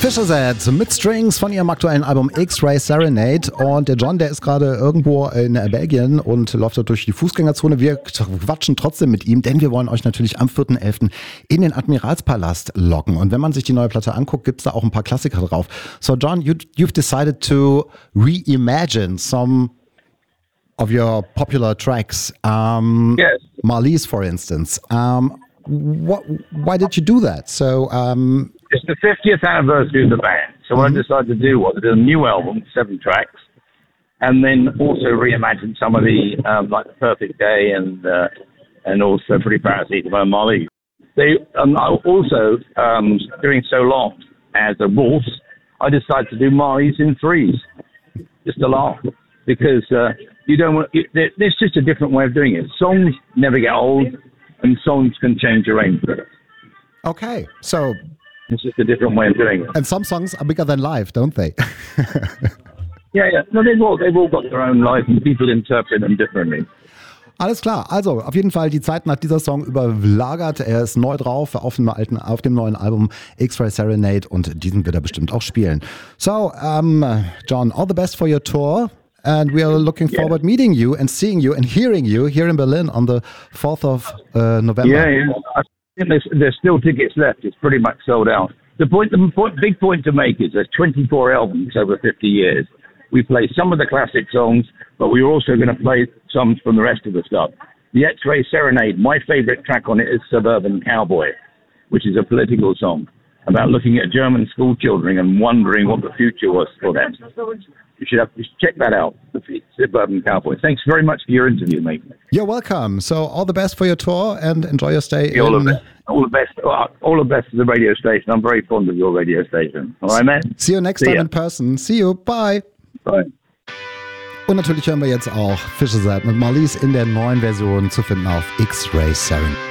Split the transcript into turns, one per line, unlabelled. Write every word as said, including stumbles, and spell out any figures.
Fischerset mit Strings von ihrem aktuellen Album X-Ray Serenade. Und der John, der ist gerade irgendwo in Belgien und läuft dort durch die Fußgängerzone. Wir quatschen trotzdem mit ihm, denn wir wollen euch natürlich am vierten elften in den Admiralspalast locken. Und wenn man sich die neue Platte anguckt, gibt's da auch ein paar Klassiker drauf. So John, you, you've decided to reimagine some of your popular tracks. Um,
yes.
Marlies, for instance. Um, what, why did you do that? So... Um,
It's the fiftieth anniversary of the band, so
mm-hmm.
what I decided to do was to do a new album, seven tracks, and then also reimagine some of the, um, like The Perfect Day and uh, and also Pretty Paracetamol and Marlies. They, um, also, um, doing so long as a Wolves, I decided to do Marlies in threes, just to laugh, because uh, you don't want, it, there's just a different way of doing it. Songs never get old, and songs can change arrangement.
Okay, so...
It's just a different way of doing it.
And some songs are bigger than life, don't they?
yeah, yeah. No, they've all, they've all got their own life and people interpret them differently.
Alles klar, also auf jeden Fall die Zeit nach dieser Song überlagert. Er ist neu drauf auf dem, alten, auf dem neuen Album X-Ray Serenade und diesen wird er bestimmt auch spielen. So, um, John, all the best for your tour. And we are looking
yeah.
forward meeting you and seeing you and hearing you here in Berlin on the fourth of uh, November.
Yeah, yeah. There's, there's still tickets left. It's pretty much sold out. The point, the point, big point to make is there's twenty-four albums over fifty years. We play some of the classic songs, but we're also going to play songs from the rest of the stuff. The X-Ray Serenade, my favorite track on it is Suburban Cowboy, which is a political song about looking at German school children and wondering what the future was for them. You should have to check that out, the Suburban Cowboy. Thanks very much for your interview, mate.
You're welcome. So all the best for your tour and enjoy your stay.
Yeah, all,
in...
the best, all the best. All the best to the radio station. I'm very fond of your radio station. All right, man?
See you next See time ya. in person. See you. Bye.
Bye.
Und natürlich hören wir jetzt auch Fischerset mit Marlies in der neuen Version zu finden auf X-Ray Serenade.